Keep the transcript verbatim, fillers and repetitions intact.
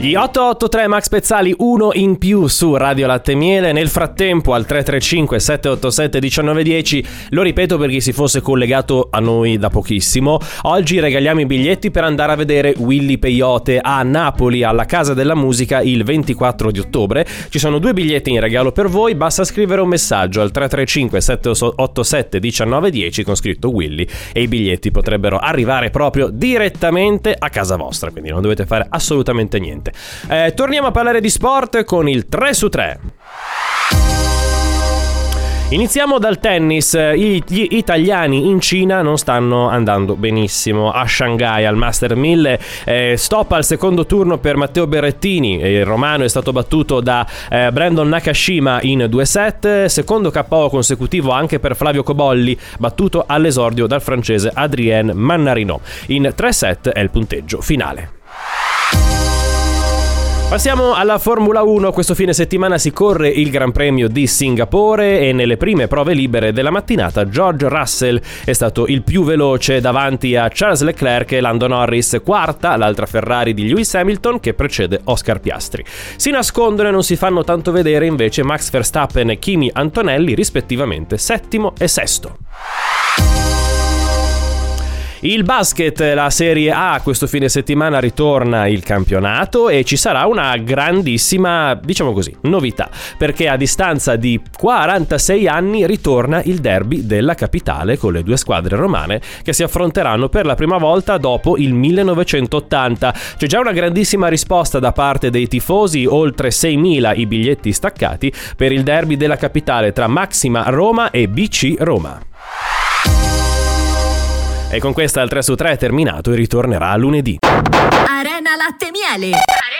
Gli otto otto tre Max Pezzali, uno in più su Radio Latte e Miele. Nel frattempo al tre tre cinque sette otto sette uno nove uno zero, lo ripeto per chi si fosse collegato a noi da pochissimo, oggi regaliamo i biglietti per andare a vedere Willy Peyote a Napoli alla Casa della Musica il ventiquattro di ottobre. Ci sono due biglietti in regalo per voi, basta scrivere un messaggio al tre tre cinque sette otto sette uno nove uno zero con scritto Willy e i biglietti potrebbero arrivare proprio direttamente a casa vostra, quindi non dovete fare assolutamente niente. Eh, torniamo a parlare di sport con il tre su tre. Iniziamo dal tennis. I, gli italiani in Cina non stanno andando benissimo. A Shanghai al Master mille eh, stop al secondo turno per Matteo Berrettini. Il romano è stato battuto da eh, Brandon Nakashima in due set. Secondo K O consecutivo anche per Flavio Cobolli, battuto all'esordio dal francese Adrien Mannarino. In tre set è il punteggio finale. Passiamo alla Formula uno. Questo fine settimana si corre il Gran Premio di Singapore e nelle prime prove libere della mattinata George Russell è stato il più veloce davanti a Charles Leclerc e Lando Norris, quarta l'altra Ferrari di Lewis Hamilton che precede Oscar Piastri. Si nascondono e non si fanno tanto vedere invece Max Verstappen e Kimi Antonelli, rispettivamente settimo e sesto. Il basket, la Serie A, questo fine settimana ritorna il campionato e ci sarà una grandissima, diciamo così, novità, perché a distanza di quarantasei anni ritorna il derby della capitale con le due squadre romane che si affronteranno per la prima volta dopo il millenovecentottanta. C'è già una grandissima risposta da parte dei tifosi, oltre seimila i biglietti staccati per il derby della capitale tra Maxima Roma e B C Roma. E con questa il tre su tre è terminato e ritornerà lunedì. Arena Latte e Miele.